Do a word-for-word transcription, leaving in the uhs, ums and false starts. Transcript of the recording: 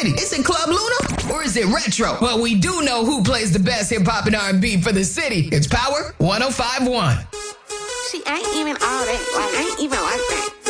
city? Is it Club Luna or is it Retro? Well, we do know who plays the best hip-hop and R and B for the city. It's Power one oh five point one. She ain't even all that. Like, ain't even like that.